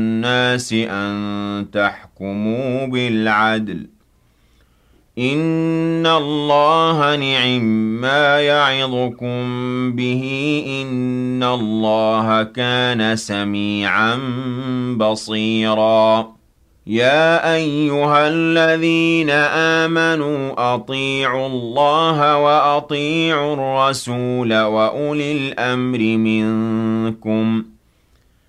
النَّاسِ أَن تَحْكُمُوا بِالْعَدْلِ ۚ إِنَّ اللَّهَ نِعِمَّا يَعِظُكُم بِهِ ۗ إِنَّ اللَّهَ كَانَ سَمِيعًا بَصِيرًا يَا أَيُّهَا الَّذِينَ آمَنُوا أَطِيعُوا اللَّهَ وَأَطِيعُوا الرَّسُولَ وَأُولِي الْأَمْرِ مِنكُمْ ۖ